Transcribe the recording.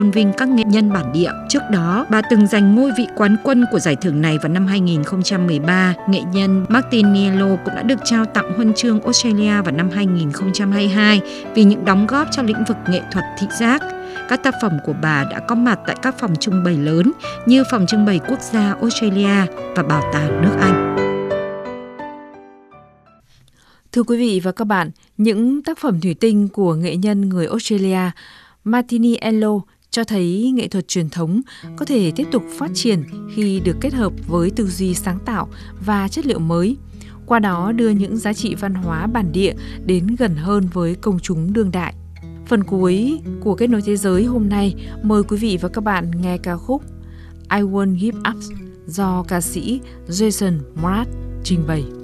tôn vinh các nghệ nhân bản địa. Trước đó, bà từng giành ngôi vị quán quân của giải thưởng này vào năm 2013. Nghệ nhân Martinello cũng đã được trao tặng huân chương Australia vào năm 2022 vì những đóng góp cho lĩnh vực nghệ thuật thị giác. Các tác phẩm của bà đã có mặt tại các phòng trưng bày lớn như Phòng trưng bày quốc gia Australia và Bảo tàng nước Anh. Thưa quý vị và các bạn, những tác phẩm thủy tinh của nghệ nhân người Australia Martinello cho thấy nghệ thuật truyền thống có thể tiếp tục phát triển khi được kết hợp với tư duy sáng tạo và chất liệu mới, qua đó đưa những giá trị văn hóa bản địa đến gần hơn với công chúng đương đại. Phần cuối của Kết nối thế giới hôm nay, mời quý vị và các bạn nghe ca khúc I Won't Give Up do ca sĩ Jason Mraz trình bày.